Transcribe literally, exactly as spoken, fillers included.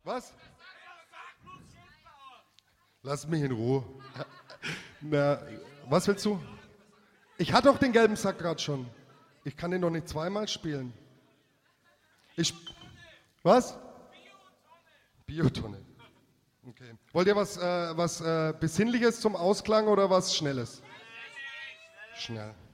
Was? Lass mich in Ruhe. Na, was willst du? Ich hatte doch den gelben Sack gerade schon. Ich kann den doch nicht zweimal spielen. Ich. Was? Biotonne. Okay. Wollt ihr was, äh, was äh, Besinnliches zum Ausklang oder was Schnelles? Schnell.